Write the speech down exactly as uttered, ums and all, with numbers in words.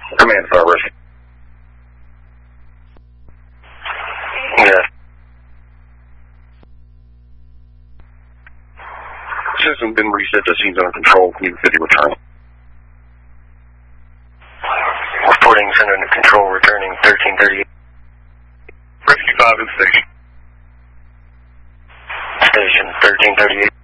Command Fire Rescue. Yes. System been reset to scenes under control. Can you fifty return? Reporting center under control, returning thirteen thirty-eight. Rescue five in station. Station thirteen thirty-eight.